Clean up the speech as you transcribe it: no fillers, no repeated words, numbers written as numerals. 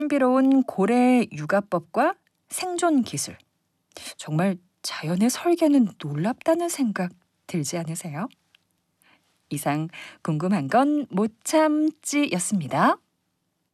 신비로운 고래 육아법과 생존 기술. 정말 자연의 설계는 놀랍다는 생각 들지 않으세요? 이상 궁금한 건 못 참지였습니다.